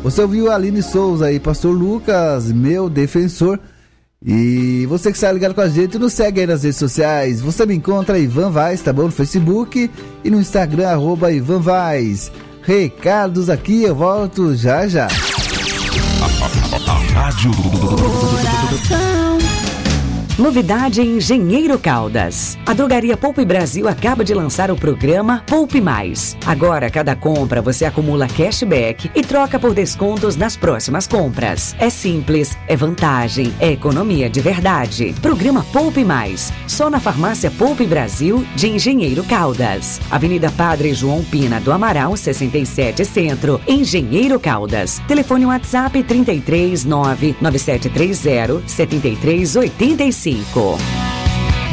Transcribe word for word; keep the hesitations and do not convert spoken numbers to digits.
Você ouviu a Aline Souza aí, Pastor Lucas, meu defensor. E você que está ligado com a gente, nos segue aí nas redes sociais. Você me encontra Ivan Vaz, tá bom? No Facebook e no Instagram, arroba Ivan Vaz. Recados aqui, eu volto já já. Rádio Novidade em Engenheiro Caldas. A Drogaria Poupe Brasil acaba de lançar o programa Poupe Mais. Agora, cada compra você acumula cashback e troca por descontos nas próximas compras. É simples, é vantagem, é economia de verdade. Programa Poupe Mais. Só na Farmácia Poupe Brasil de Engenheiro Caldas. Avenida Padre João Pina do Amaral, sessenta e sete Centro, Engenheiro Caldas. Telefone WhatsApp trinta e três nove nove sete três zero sete três oito cinco.